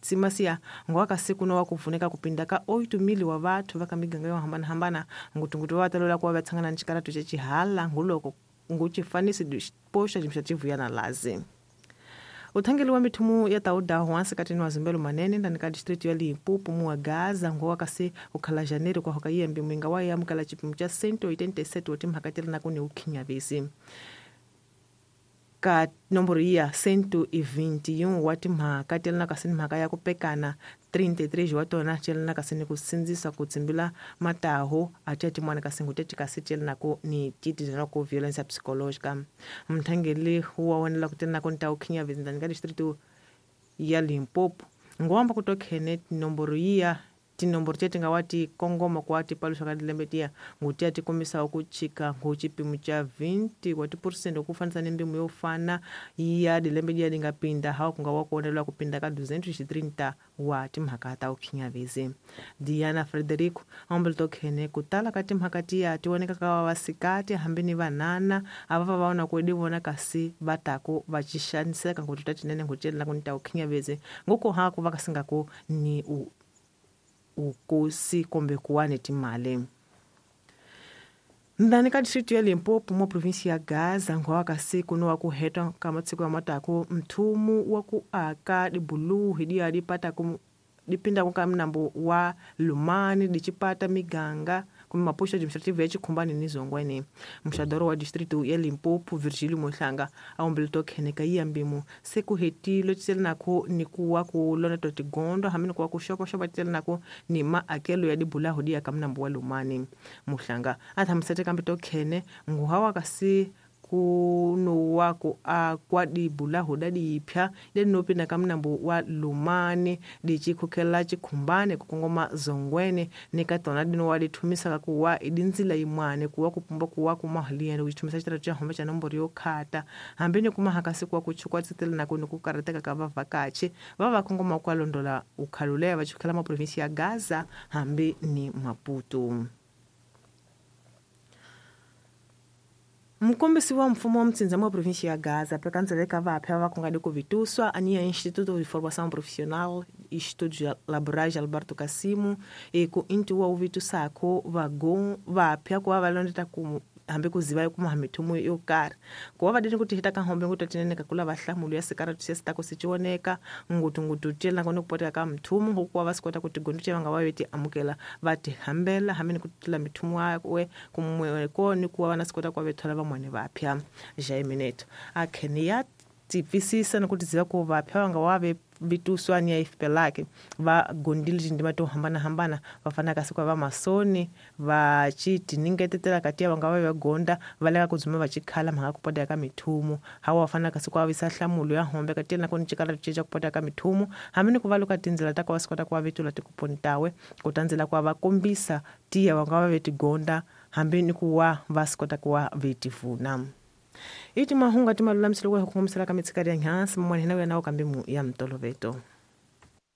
simasia ngwaka siku no wakuvuneka kupindaka 8 mili wa vathu vaka miganga yo hambana ngutungutu watalola kuwa vatsangana nchikaratu cha chihala nguloko nguchifanisi posha jimshachivuyana lazi. Uthangeli wa mithumu ya tauda wansi katini wa Zimbelo Manene ndani ka district ya Limpopo mu wa Gaza ngo wakasi ukhala Janeiro kwa hoka yembe mwinga wa yamukala chipimu cha 187 wati mhakatela na kuni ukhinya visi. Ka nomboro ya 121 wati mhakatela na kasini mhaka ya kupekana 33 watona chela na kasini kusinzisa kutsimbila mataho atati mwana kasingu teti kasitela nako ni titi nako violence psychologica. Mthangeli huwa wanela kutena konta ukhinya visi ndani ka district ya Limpopo ngwamba kutokhene nomboro ya tinomboro tete nga wati kongoma kwa wati palusha kadilembetia nguti ati komisa ukuchika nguchipimu cha 20 wati % ukufanisa nimbimu yofana ya dilembetia dingapinda hawa kunga wakuonelwa kupinda ka 230 wati mhakata ukhinya vizi. Diana Frederico ambelitokhene kutala kati mhakati ya atiwoneka kawa wasikati hambini vanana avava vaona kwedi vona kasi vatako vachishaniseka ngututati nene ngutela kunita ukhinya vizi nguko haku vakasingako ni ukosi kombe kuwane timale. Ndani ka district ya Limpopo mo provinsi ya Gaza ngwa wakasi kuno wakuheta kama tsiku ya matako mthumu waku aka di bulu hidi adipata dipinda kukamnambo wa Lumani dichipata miganga kuma maposha administrative ya chikumbani nizongwene. Mshadoro wa district ya Limpopo Virgilio Mohlanga aumbelito kheneka yambimu seku hetilo tsela nako ni kuwa ku lona totigondo hamini kuwa ku shopa tsela nako ni ma akelo ya dibula hodi ya kamnambo wa Lumani. Mohlanga athamsete kambito khene nguhawa kasi kuno wako kwa dibula hodadi ipya denopi na kamnambo wa Lumani dichikukela chikumbane kukungoma zongwene nikatona dino wadi tumisa kuwa idinzila imwane kuwa kupumba kuwa kumahaliya witumisa chitara cha homba cha nombori yo khata hambini kumahakasi kuwa kuchukua tsitela na kuno kukarateka kavava kache vava kungoma kwa londola ukhalulea vachukela ma provinsi ya Gaza hambi ni Maputo. Mkombisi wa mfumo wa mtsinza mwa provinsi ya Gaza prekanzeleka vapya vakungadi kuvituswa ania Instituto de Formação Profissional Estúdio Laborais Alberto Cassimo ku intu wa uvitu sako vapya kuwa valondeta hambi kuzivayo kuma hamithumu yokara kuwa vadini kuti hitaka hombe ngutotineneka kula vahlamulu ya sikara tusiyasitako sichioneka ngutu tela kono kupoteka ka mthumu hukuwa vasikota kuti gondu chevanga vaveti amukela vati hambela hamini kutila mithumu wawe kumwe koni kuwa vanasikota kwa vethola vamwane vapya. Jaimeneto akhenia tipisisa nokuti ziva ku vapya vanga wave vituswa ni ya ifpelake va gondili jindima to hambana vafana kasikwa va masoni va chiti ningetetela katia vanga va gonda valeka kuzuma vachikhala mhaka kupota ka mithumu hawa vafana kasikwa visahlamulo ya hombe katia nako nichikala chicha kupota ka mithumu hamini kuvaluka tinzila taka wasikota kwa vitula tikupontawe kutanzila kwa vakombisa tia vanga va veti gonda hambini kuwa vasikota kwa vitifuna. Iti mahunga timalula msiluwa hukumisala kamitsikari ya nyansi mwana hinawe nao kambimu ya mtoloveto.